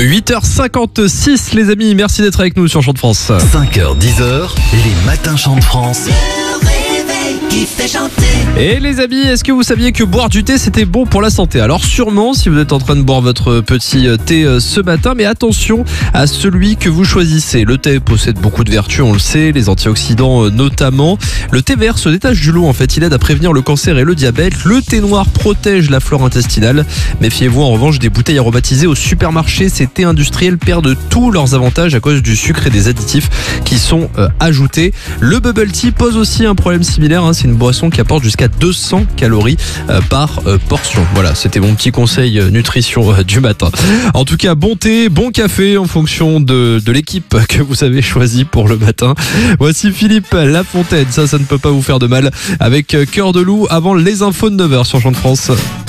8h56 les amis, merci d'être avec nous sur Chant de France. 5h, 10h, les matins Chant de France. Qui fait chanter. Et les amis, est-ce que vous saviez que boire du thé c'était bon pour la santé? Alors sûrement si vous êtes en train de boire votre petit thé ce matin, mais attention à celui que vous choisissez. Le thé possède beaucoup de vertus, on le sait, les antioxydants notamment. Le thé vert se détache du lot en fait, il aide à prévenir le cancer et le diabète. Le thé noir protège la flore intestinale. Méfiez-vous en revanche des bouteilles aromatisées au supermarché, ces thés industriels perdent tous leurs avantages à cause du sucre et des additifs qui sont ajoutés. Le bubble tea pose aussi un problème similaire, c'est une boisson qui apporte jusqu'à 200 calories par portion. Voilà, c'était mon petit conseil nutrition du matin. En tout cas, bon thé, bon café en fonction de l'équipe que vous avez choisie pour le matin. Voici Philippe Lafontaine, ça ne peut pas vous faire de mal, avec Cœur de loup avant les infos de 9h sur Chant de France.